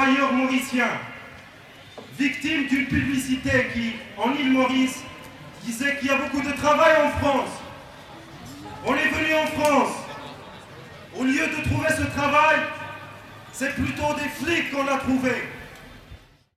travailleurs mauriciens, victimes d'une publicité qui, en île Maurice, disait qu'il y a beaucoup de travail en France. On est venu en France. Au lieu de trouver ce travail, c'est plutôt des flics qu'on a trouvés.